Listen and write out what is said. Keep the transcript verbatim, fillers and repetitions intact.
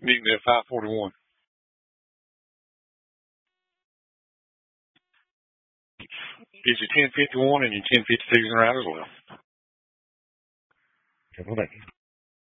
Meeting at five forty-one. Gives you ten fifty-one and your ten fifty-twos in route as well. Well, thank you.